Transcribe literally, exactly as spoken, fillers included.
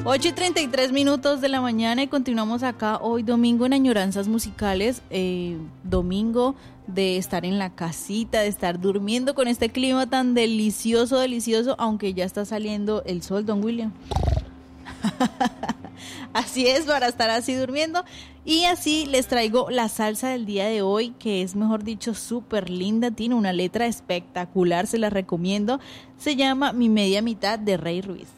ocho y treinta y tres minutos de la mañana y continuamos acá hoy domingo en Añoranzas Musicales, eh, domingo de estar en la casita, de estar durmiendo con este clima tan delicioso, delicioso, aunque ya está saliendo el sol, don William. Así es, para estar así durmiendo. Y así les traigo la salsa del día de hoy, que es, mejor dicho, súper linda, tiene una letra espectacular, se la recomiendo. Se llama Mi Media Mitad, de Rey Ruiz.